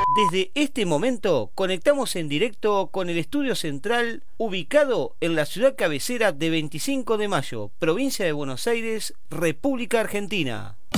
Desde este momento conectamos en directo con el estudio central ubicado en la ciudad cabecera de 25 de Mayo, provincia de Buenos Aires, República Argentina.